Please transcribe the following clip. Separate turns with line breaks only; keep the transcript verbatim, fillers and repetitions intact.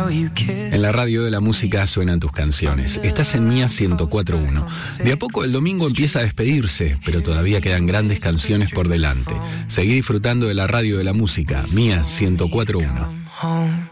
En la radio de la música suenan tus canciones. Estás en Mía ciento cuatro punto uno. De a poco el domingo empieza a despedirse, pero todavía quedan grandes canciones por delante. Seguí disfrutando de la radio de la música, Mía ciento cuatro punto uno.